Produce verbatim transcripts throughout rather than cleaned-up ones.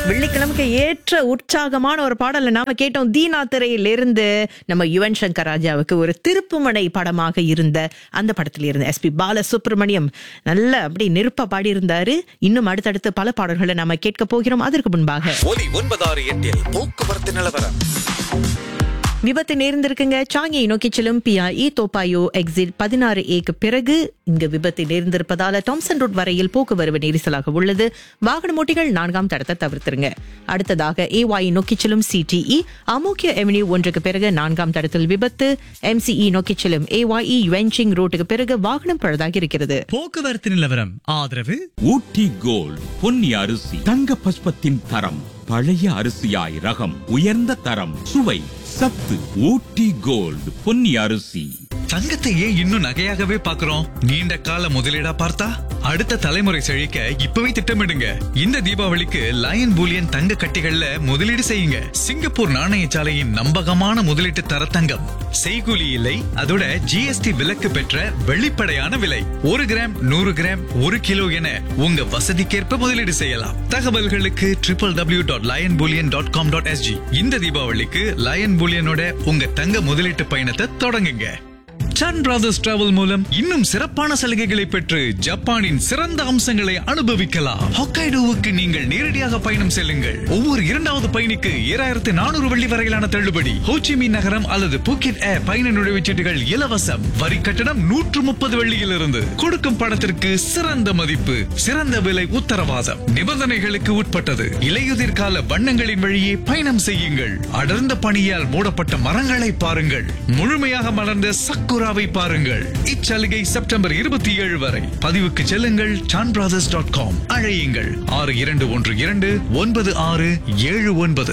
வெள்ளிக்கிழமைக்கு ஏற்ற உற்சாகமான ஒரு பாடலை நாம கேட்டோம். தீனா திரையிலிருந்து நம்ம யுவன் சங்கர் ராஜாவுக்கு ஒரு திருப்புமனை படமாக இருந்த அந்த படத்தில் இருந்த எஸ் பி பாலசுப்ரமணியம் நல்ல அப்படி நெருப்பா பாடி இருந்தாரு. இன்னும் அடுத்தடுத்து பல பாடல்களை நாம கேட்க போகிறோம். அதற்கு முன்பாக ஒலி ஒன்பதாறு எட்டில் போக்குவரத்து நிலவரம். விபத்து நேர்ந்திருக்குங்க. சாங்கியை நோக்கி செல்லும் பிஐஇ தோப்பாயோ எக்ஸிட் பதினாறு ஏக்கு பிறகு இங்கு விபத்து நேர்ந்திருப்பதால டாம்சன் ரோட் வரையில் போக்குவரவு நெரிசலாக உள்ளது. வாகன ஓட்டிகள் நான்காம் தடத்தை தவிர்த்திருங்க. அடுத்ததாக ஏவாய் நோக்கி செல்லும் சிடிஇ அமோக்கிய எவென்யூ ஒன்றுக்கு பிறகு நான்காம் தடத்தில் விபத்து. எம்சிஇ நோக்கி செல்லும் ஏவாய் வென்சிங் ரோட்டுக்கு பிறகு வாகனம் பழுதாகி இருக்கிறது. போக்குவரத்து நிலவரம் ஆதரவு ஊட்டி கோல்ட் பொன்னி அரிசி தங்க பஸ்பத்தின் தரம், பழைய அரிசியாய் ரகம், உயர்ந்த தரம், சுவை, சத்து. ஊட்டி கோல்ட் பொன்னி அரிசி. தங்கத்தை ஏன் இன்னும் நகையாகவே பார்க்கிறோம்? நீண்ட கால முதலீடா பார்த்தா அடுத்த தலைமுறை செழிக்க இப்பவே திட்டமிடுங்க. இந்த தீபாவளிக்கு லயன் பூலியன் தங்க கட்டிகள்ல முதலீடு செய்யுங்க. சிங்கப்பூர் நாணயசாலையின் நம்பகமான முதலீட்டு தர தங்கம். செய்கூலி இல்லை, அதோட ஜிஎஸ்டி விலக்கு பெற்ற வெளிப்படையான விலை. ஒரு கிராம், நூறு கிராம், ஒரு கிலோ என உங்க வசதிக்கேற்ப முதலீடு செய்யலாம். தகவல்களுக்கு triple W dot line Boolean dot com dot SG. இந்த தீபாவளிக்கு லயன் பூலியனோட உங்க தங்க முதலீட்டு பயணத்தை தொடங்குங்க. சன் பிரதர்ஸ் டிராவல் மூலம் இன்னும் சிறப்பான சலுகைகளை பெற்று ஜப்பானின் சிறந்த அம்சங்களை அனுபவிக்கலாம். ஹொக்கைடோவுக்கு நீங்கள் நேரடியாக பயணம் செல்லுங்கள். ஒவ்வொரு இரண்டாவது பயணிக்கு ஏழாயிரத்து நானூறு வெள்ளி வரையிலான தள்ளுபடி. ஹோச்சிமின் நகரம் அல்லது பூக்கெட் ஏர் பயண நுழைவுச்சீட்டுகள் இலவசம். வரி கட்டணம் நூற்று முப்பது வெள்ளியிலிருந்து. கொடுக்கும் பணத்திற்கு சிறந்த மதிப்பு, சிறந்த விலை உத்தரவாதம். நிபந்தனைகளுக்கு உட்பட்டது. இலையுதிர் கால வண்ணங்களின் வழியே பயணம் செய்யுங்கள். அடர்ந்த பனியால் மூடப்பட்ட மரங்களை பாருங்கள். முழுமையாக மலர்ந்த சக்குரா பாருங்கள். இச்சலுகை செப்டம்பர் இருபத்தி ஏழு வரை. பதிவுக்கு செல்லுங்கள் சான் பிரதர்ஸ் டாட் காம். அழையுங்கள் ஆறு இரண்டு ஒன்று இரண்டு ஒன்பது ஆறு ஏழு ஒன்பது.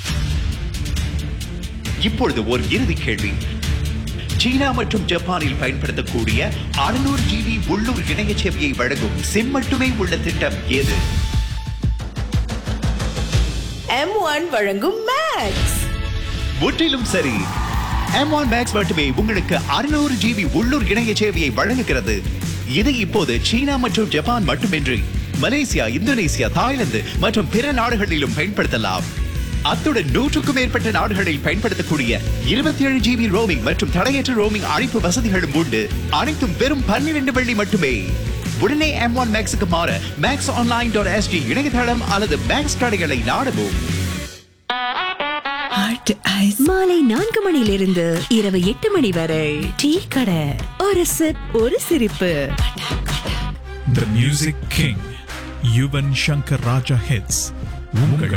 இப்பொழுது ஒரு இறுதி கேள்வி. சீனா மற்றும் ஜப்பானில் பயன்படுத்தக்கூடிய அறுநூறு ஜிபி உள்ளூர் இணைய சேவையை வழங்கும் சிம் மட்டுமே உள்ள திட்டம் எது? எம் ஒன் வழங்கும் மேக்ஸ். முற்றிலும் சரி. எம் ஒன் மேக்ஸ் மட்டுமே உங்களுக்கு அறுநூறு ஜிபி உள்ளூர் இணைய சேவையை வழங்குகிறது. இது இப்போது சீனா மற்றும் ஜப்பான் மட்டுமின்றி மலேசியா, இந்தோனேசியா, தாய்லாந்து மற்றும் பிற நாடுகளிலும் பயன்படுத்தலாம். அத்துடன் நூற்றுக்கும் மேற்பட்ட நாடுகளில் பயன்படுத்தக்கூடிய இருபத்தி ஏழு ஜிபி ரோமிங் மற்றும் தடையற்ற ரோமிங் அழைப்பு வசதிகளும் உண்டு. அனைத்தும் வெறும் பன்னிரண்டு வெள்ளி மட்டுமே. உடனே எம் ஒன் மேக்ஸுக்கு மாற மேக்ஸ் ஆன்லைன் டாட் எஸ்ஜி இணையதளம் அல்லது மேக்ஸ் கடைகளை நாடவும். மாலை நான்கு மணியிலிருந்து இரவு எட்டு மணி வரை டீ கடை. ஒரு சிப், ஒரு சிரிப்பு. The Music King Yuvan Shankar Raja hits. உங்கள்